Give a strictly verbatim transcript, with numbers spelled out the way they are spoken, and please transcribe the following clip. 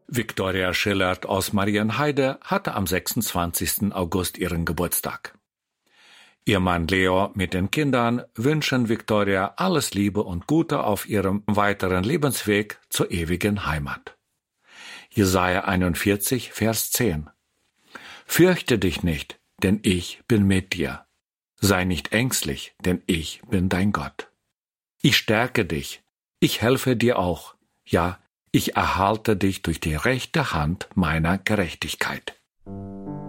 Viktoria Schillert aus Marienheide hatte am sechsundzwanzigsten August ihren Geburtstag. Ihr Mann Leo mit den Kindern wünschen Viktoria alles Liebe und Gute auf ihrem weiteren Lebensweg zur ewigen Heimat. Jesaja einundvierzig, Vers zehn. Fürchte dich nicht, denn ich bin mit dir. Sei nicht ängstlich, denn ich bin dein Gott. Ich stärke dich, ich helfe dir auch, ja, ich erhalte dich durch die rechte Hand meiner Gerechtigkeit.